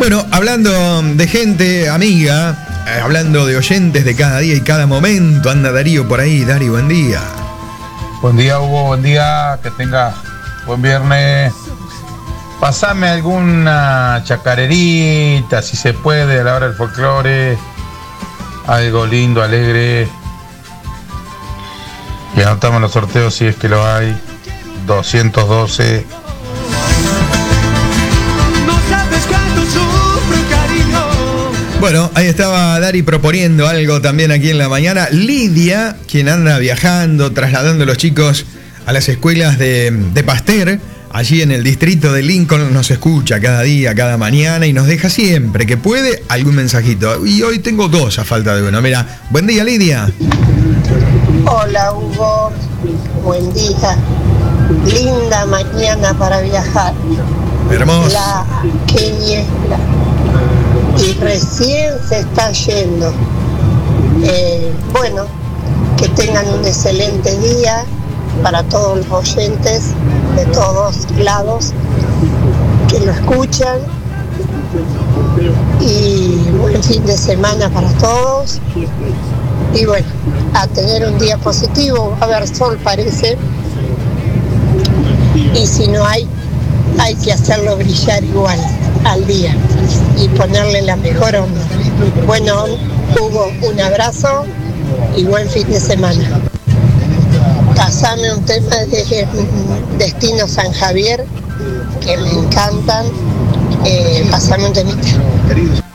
Bueno, hablando de gente amiga, hablando de oyentes de cada día y cada momento, anda Darío por ahí. Dari, buen día. Buen día, Hugo, buen día, que tenga buen viernes. Pasame alguna chacarerita, si se puede, a la hora del folclore. Algo lindo, alegre. Y anotamos los sorteos si es que lo hay. 212. Bueno, ahí estaba Dari proponiendo algo también aquí en la mañana. Lidia, quien anda viajando, trasladando a los chicos a las escuelas de Pasteur, allí en el distrito de Lincoln, nos escucha cada día, cada mañana y nos deja siempre que puede algún mensajito. Y hoy tengo dos a falta de uno. Mira, buen día, Lidia. Hola, Hugo, buen día. Linda mañana para viajar. Hermoso. Qué niebla. Y recién se está yendo. Bueno, que tengan un excelente día para todos los oyentes de todos lados que lo escuchan, y buen fin de semana para todos. Y bueno, a tener un día positivo. Va a haber sol, parece, y si no hay que hacerlo brillar igual al día y ponerle la mejor onda. Bueno, Hugo, un abrazo y buen fin de semana. Pasame un tema de Destino San Javier, que me encantan. Pasame un temita.